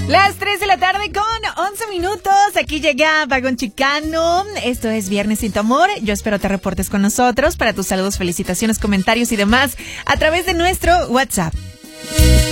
Las 3 de la tarde con 11 minutos. Aquí llega Vagón Chicano. Esto es Viernes Sin Tu Amor. Yo espero te reportes con nosotros para tus saludos, felicitaciones, comentarios y demás a través de nuestro WhatsApp.